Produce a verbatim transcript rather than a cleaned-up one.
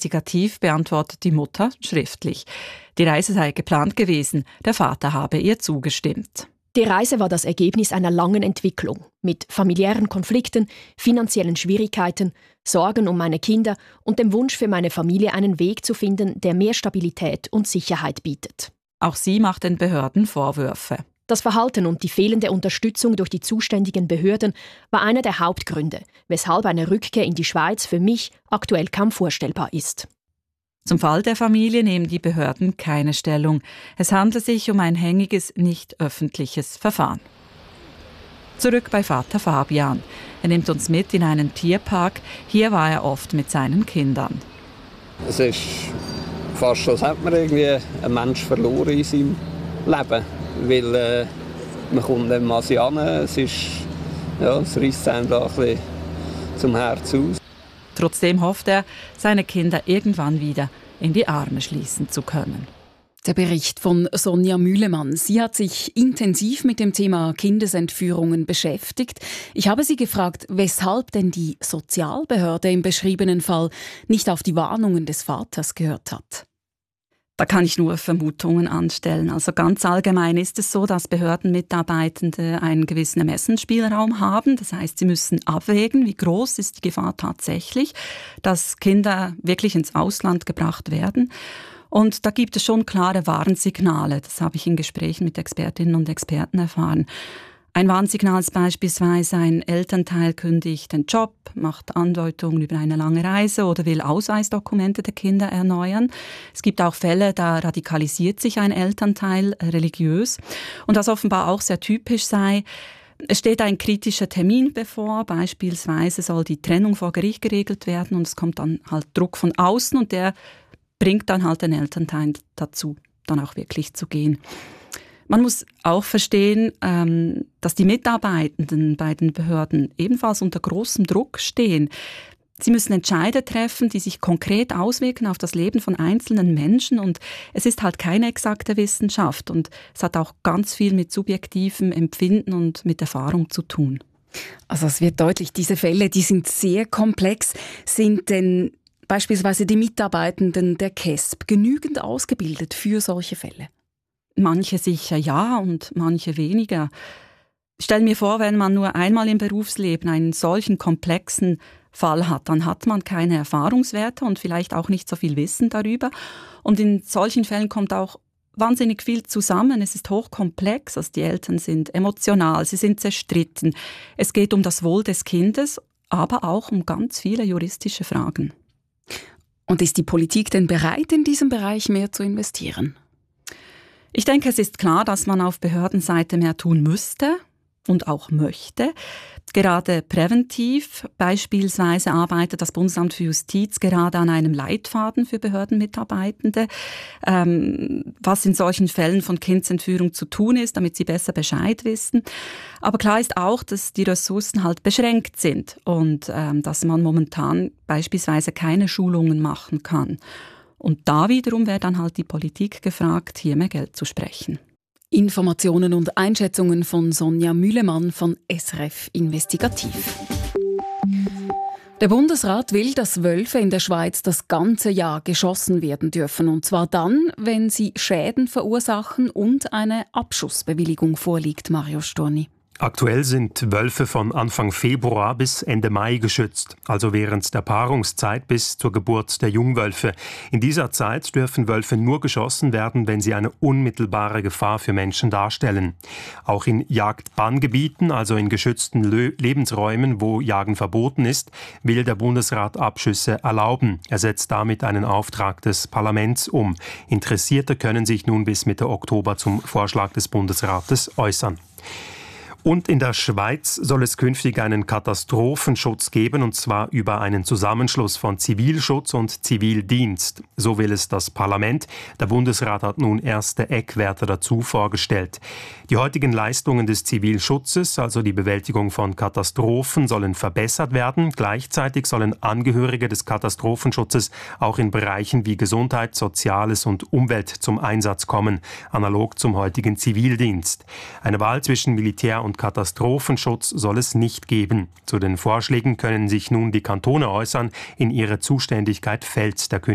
Investigativ beantwortet die Mutter schriftlich. Die Reise sei geplant gewesen, der Vater habe ihr zugestimmt. Die Reise war das Ergebnis einer langen Entwicklung mit familiären Konflikten, finanziellen Schwierigkeiten, Sorgen um meine Kinder und dem Wunsch für meine Familie, einen Weg zu finden, der mehr Stabilität und Sicherheit bietet. Auch sie macht den Behörden Vorwürfe. Das Verhalten und die fehlende Unterstützung durch die zuständigen Behörden war einer der Hauptgründe, weshalb eine Rückkehr in die Schweiz für mich aktuell kaum vorstellbar ist. Zum Fall der Familie nehmen die Behörden keine Stellung. Es handelt sich um ein hängiges, nicht öffentliches Verfahren. Zurück bei Vater Fabian. Er nimmt uns mit in einen Tierpark. Hier war er oft mit seinen Kindern. Es ist fast schon, als hätte man irgendwie einen Menschen verloren in seinem Leben. Weil äh, man kommt nicht mehr an. Es ist, ja, es reisst einem da ein bisschen zum Herz aus. Trotzdem hofft er, seine Kinder irgendwann wieder in die Arme schließen zu können. Der Bericht von Sonja Mühlemann. Sie hat sich intensiv mit dem Thema Kindesentführungen beschäftigt. Ich habe sie gefragt, weshalb denn die Sozialbehörde im beschriebenen Fall nicht auf die Warnungen des Vaters gehört hat. Da kann ich nur Vermutungen anstellen. Also ganz allgemein ist es so, dass Behördenmitarbeitende einen gewissen Ermessensspielraum haben. Das heißt, sie müssen abwägen, wie groß ist die Gefahr tatsächlich, dass Kinder wirklich ins Ausland gebracht werden. Und da gibt es schon klare Warnsignale. Das habe ich in Gesprächen mit Expertinnen und Experten erfahren. Ein Warnsignal ist beispielsweise, ein Elternteil kündigt den Job, macht Andeutungen über eine lange Reise oder will Ausweisdokumente der Kinder erneuern. Es gibt auch Fälle, da radikalisiert sich ein Elternteil religiös. Und was offenbar auch sehr typisch sei, es steht ein kritischer Termin bevor, beispielsweise soll die Trennung vor Gericht geregelt werden und es kommt dann halt Druck von außen und der bringt dann halt den Elternteil dazu, dann auch wirklich zu gehen. Man muss auch verstehen, dass die Mitarbeitenden bei den Behörden ebenfalls unter großem Druck stehen. Sie müssen Entscheide treffen, die sich konkret auswirken auf das Leben von einzelnen Menschen. Und es ist halt keine exakte Wissenschaft. Und es hat auch ganz viel mit subjektivem Empfinden und mit Erfahrung zu tun. Also es wird deutlich, diese Fälle, die sind sehr komplex. Sind denn beispielsweise die Mitarbeitenden der K E S B genügend ausgebildet für solche Fälle? Manche sicher ja und manche weniger. Stell mir vor, wenn man nur einmal im Berufsleben einen solchen komplexen Fall hat, dann hat man keine Erfahrungswerte und vielleicht auch nicht so viel Wissen darüber. Und in solchen Fällen kommt auch wahnsinnig viel zusammen. Es ist hochkomplex, also die Eltern sind emotional, sie sind zerstritten. Es geht um das Wohl des Kindes, aber auch um ganz viele juristische Fragen. Und ist die Politik denn bereit, in diesem Bereich mehr zu investieren? Ich denke, es ist klar, dass man auf Behördenseite mehr tun müsste und auch möchte. Gerade präventiv, beispielsweise arbeitet das Bundesamt für Justiz gerade an einem Leitfaden für Behördenmitarbeitende, ähm, was in solchen Fällen von Kindsentführung zu tun ist, damit sie besser Bescheid wissen. Aber klar ist auch, dass die Ressourcen halt beschränkt sind und ähm, dass man momentan beispielsweise keine Schulungen machen kann. Und da wiederum wäre dann halt die Politik gefragt, hier mehr Geld zu sprechen. Informationen und Einschätzungen von Sonja Mühlemann von S R F Investigativ. Der Bundesrat will, dass Wölfe in der Schweiz das ganze Jahr geschossen werden dürfen. Und zwar dann, wenn sie Schäden verursachen und eine Abschussbewilligung vorliegt, Mario Storni. Aktuell sind Wölfe von Anfang Februar bis Ende Mai geschützt, also während der Paarungszeit bis zur Geburt der Jungwölfe. In dieser Zeit dürfen Wölfe nur geschossen werden, wenn sie eine unmittelbare Gefahr für Menschen darstellen. Auch in Jagdbanngebieten, also in geschützten Le- Lebensräumen, wo Jagen verboten ist, will der Bundesrat Abschüsse erlauben. Er setzt damit einen Auftrag des Parlaments um. Interessierte können sich nun bis Mitte Oktober zum Vorschlag des Bundesrates äußern. Und in der Schweiz soll es künftig einen Katastrophenschutz geben, und zwar über einen Zusammenschluss von Zivilschutz und Zivildienst. So will es das Parlament. Der Bundesrat hat nun erste Eckwerte dazu vorgestellt. Die heutigen Leistungen des Zivilschutzes, also die Bewältigung von Katastrophen, sollen verbessert werden. Gleichzeitig sollen Angehörige des Katastrophenschutzes auch in Bereichen wie Gesundheit, Soziales und Umwelt zum Einsatz kommen, analog zum heutigen Zivildienst. Eine Wahl zwischen Militär und Katastrophenschutz soll es nicht geben. Zu den Vorschlägen können sich nun die Kantone äußern. In ihre Zuständigkeit fällt der